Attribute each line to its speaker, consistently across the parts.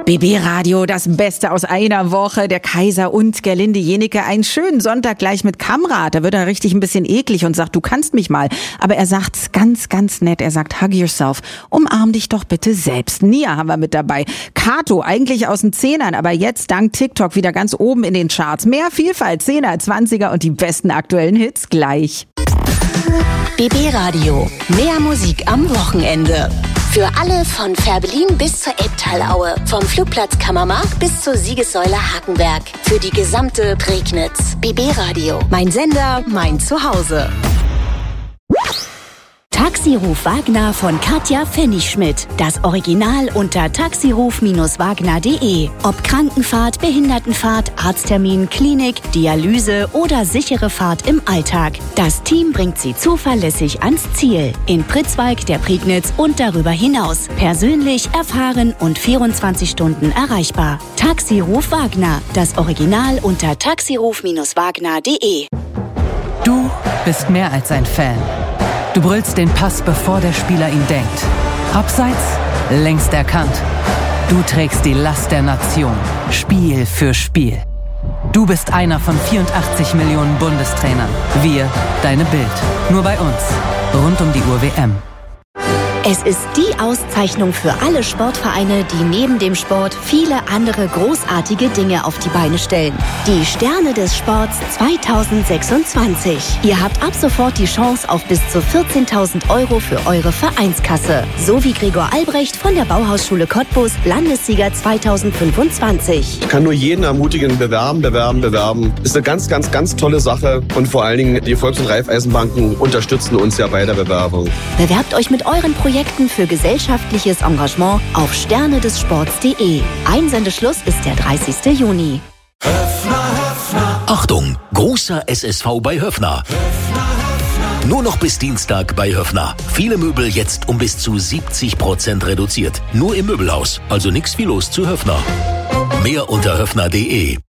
Speaker 1: BB Radio, das Beste aus einer Woche. Der Kaiser und Gerlinde Jenecke. Einen schönen Sonntag gleich mit Kamrat. Da wird er richtig ein bisschen eklig und sagt, du kannst mich mal. Aber er sagt's ganz, ganz nett. Er sagt, hug yourself. Umarm dich doch bitte selbst. Nia haben wir mit dabei. Kato, eigentlich aus den Zehnern, aber jetzt dank TikTok wieder ganz oben in den Charts. Mehr Vielfalt, 10er, 20er und die besten aktuellen Hits gleich.
Speaker 2: BB Radio. Mehr Musik am Wochenende. Für alle von Färbelin bis zur Elbtalaue, vom Flugplatz Kammermark bis zur Siegessäule Hakenberg. Für die gesamte Prignitz. BB Radio. Mein Sender, mein Zuhause. Taxiruf Wagner von Katja Pfennigschmidt. Das Original unter taxiruf-wagner.de. Ob Krankenfahrt, Behindertenfahrt, Arzttermin, Klinik, Dialyse oder sichere Fahrt im Alltag. Das Team bringt Sie zuverlässig ans Ziel. In Pritzwalk, der Prignitz und darüber hinaus. Persönlich, erfahren und 24 Stunden erreichbar. Taxiruf Wagner. Das Original unter taxiruf-wagner.de.
Speaker 3: Du bist mehr als ein Fan. Du brüllst den Pass, bevor der Spieler ihn denkt. Abseits, längst erkannt. Du trägst die Last der Nation, Spiel für Spiel. Du bist einer von 84 Millionen Bundestrainern. Wir, deine Bild. Nur bei uns. Rund um die Uhr WM.
Speaker 2: Es ist die Auszeichnung für alle Sportvereine, die neben dem Sport viele andere großartige Dinge auf die Beine stellen. Die Sterne des Sports 2026. Ihr habt ab sofort die Chance auf bis zu 14.000 € für eure Vereinskasse. So wie Gregor Albrecht von der Bauhausschule Cottbus, Landessieger 2025.
Speaker 4: Ich kann nur jeden ermutigen, bewerben. Ist eine ganz, ganz, ganz tolle Sache. Und vor allen Dingen, die Volks- und Raiffeisenbanken unterstützen uns ja bei der Bewerbung.
Speaker 2: Bewerbt euch mit euren Projekten für gesellschaftliches Engagement auf sternedessports.de. Einsendeschluss ist der 30. Juni.
Speaker 5: Achtung, großer SSV bei Höffner. Nur noch bis Dienstag bei Höffner. Viele Möbel jetzt um bis zu 70% reduziert. Nur im Möbelhaus, also nix wie los zu Höffner. Mehr unter höffner.de.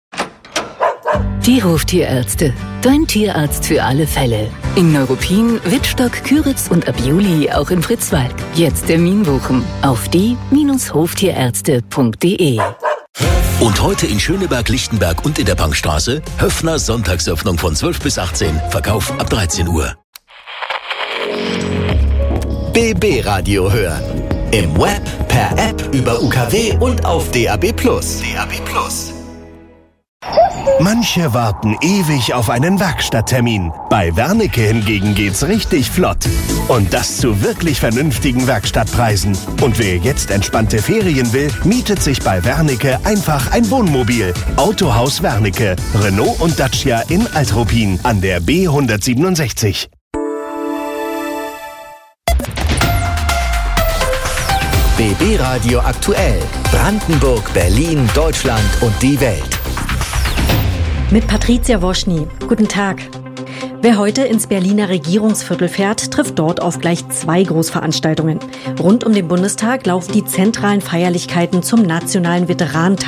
Speaker 6: Die Hoftierärzte. Dein Tierarzt für alle Fälle. In Neuruppin, Wittstock, Küritz und ab Juli auch in Pritzwalk. Jetzt Termin buchen auf die-hoftierärzte.de.
Speaker 5: Und heute in Schöneberg, Lichtenberg und in der Pankstraße Höffner Sonntagsöffnung von 12 bis 18. Verkauf ab 13 Uhr.
Speaker 7: BB Radio hören. Im Web, per App, über UKW und auf DAB+. Manche warten ewig auf einen Werkstatttermin. Bei Wernicke hingegen geht's richtig flott. Und das zu wirklich vernünftigen Werkstattpreisen. Und wer jetzt entspannte Ferien will, mietet sich bei Wernicke einfach ein Wohnmobil. Autohaus Wernicke, Renault und Dacia in Altruppin an der B167. BB Radio aktuell. Brandenburg, Berlin, Deutschland und die Welt.
Speaker 8: Mit Patricia Woschny. Guten Tag. Wer heute ins Berliner Regierungsviertel fährt, trifft dort auf gleich 2 Großveranstaltungen. Rund um den Bundestag laufen die zentralen Feierlichkeiten zum Nationalen Veteranentag.